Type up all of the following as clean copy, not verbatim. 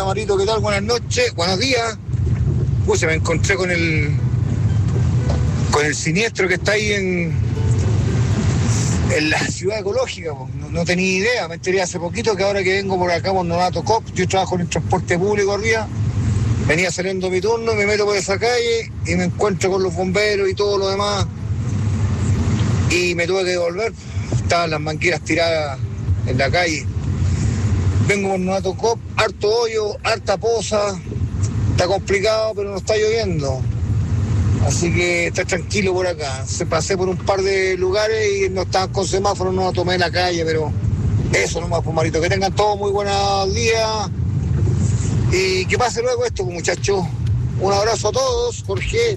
Hola Marito, ¿qué tal? Buenas noches, buenos días. Se me encontré con el siniestro que está ahí en la ciudad ecológica. No tenía idea, me enteré hace poquito que ahora que vengo por acá por Novato Cop, yo trabajo en el transporte público arriba, venía saliendo mi turno, me meto por esa calle y me encuentro con los bomberos y todo lo demás y me tuve que devolver. Estaban las mangueras tiradas en la calle. Vengo por Novato Cop, harto hoyo, harta poza, está complicado pero no está lloviendo. Así que está tranquilo por acá. Se pasé por un par de lugares y no estaban con semáforos, no la tomé en la calle, pero eso nomás, pues Marito. Que tengan todos muy buenos días y que pase luego esto, pues, muchachos. Un abrazo a todos, Jorge.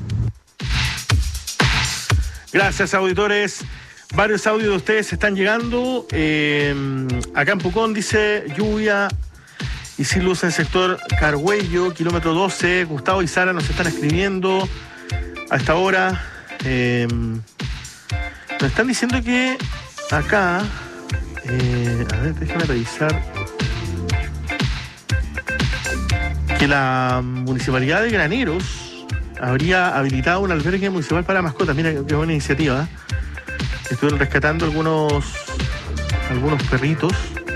Gracias, auditores. Varios audios de ustedes están llegando. Acá en Pucón dice lluvia y sin luz en el sector Carhuello, kilómetro 12. Gustavo y Sara nos están escribiendo. A esta hora nos están diciendo que acá, a ver, déjame revisar, que la Municipalidad de Graneros habría habilitado un albergue municipal para mascotas. Mira qué buena iniciativa. Estuvieron rescatando algunos perritos.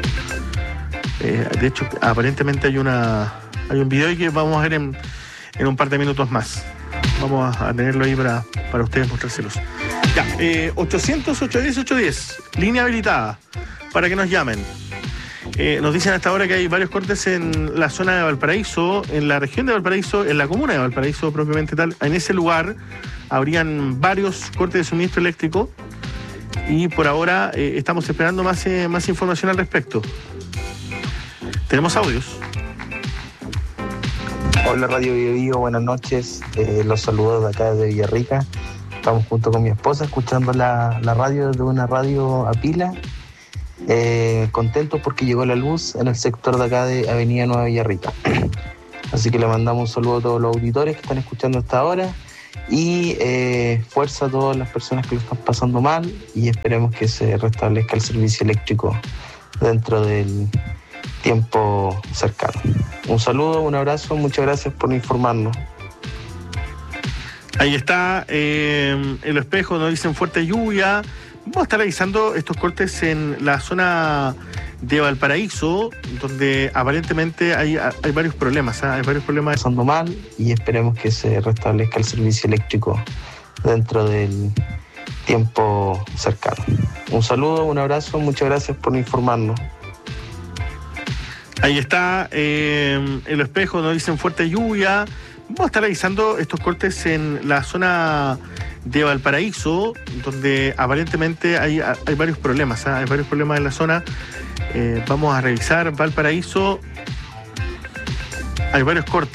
De hecho, aparentemente hay un video que vamos a ver en un par de minutos más. Vamos a tenerlo ahí para ustedes mostrárselos. Ya, 800-810-810, línea habilitada para que nos llamen. Nos dicen hasta ahora que hay varios cortes en la zona de Valparaíso, en la región de Valparaíso, en la comuna de Valparaíso propiamente tal. En ese lugar habrían varios cortes de suministro eléctrico y por ahora estamos esperando más información al respecto. Tenemos audios. Hola Radio Bio Bio, buenas noches, los saludos de acá de Villarrica. Estamos junto con mi esposa escuchando la radio de una radio a pila, contentos porque llegó la luz en el sector de acá de Avenida Nueva Villarrica. Así que le mandamos un saludo a todos los auditores que están escuchando hasta ahora y fuerza a todas las personas que lo están pasando mal y esperemos que se restablezca el servicio eléctrico dentro del tiempo cercano. Un saludo, un abrazo, muchas gracias por informarnos. Ahí está, el espejo nos dicen fuerte lluvia. Vamos a estar revisando estos cortes en la zona de Valparaíso, donde aparentemente hay varios problemas, hay varios problemas. Pasando mal y esperemos que se restablezca el servicio eléctrico dentro del tiempo cercano. Un saludo, un abrazo, muchas gracias por informarnos. Ahí está, el espejo nos dicen fuerte lluvia. Vamos a estar revisando estos cortes en la zona de Valparaíso, donde aparentemente hay varios problemas, hay varios problemas en la zona. Vamos a revisar Valparaíso. Hay varios cortes.